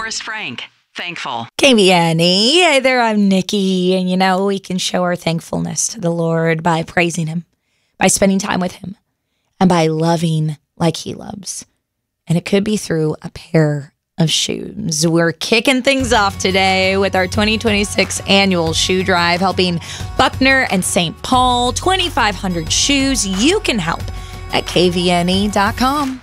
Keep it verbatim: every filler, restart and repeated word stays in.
Forest Frank. Thankful. K V N E. Hey there, I'm Nikki. And you know, we can show our thankfulness to the Lord by praising him, by spending time with him, and by loving like he loves. And it could be through a pair of shoes. We're kicking things off today with our twenty twenty-six annual shoe drive, helping Buckner and Saint Paul. twenty-five hundred shoes. You can help at K V N E dot com.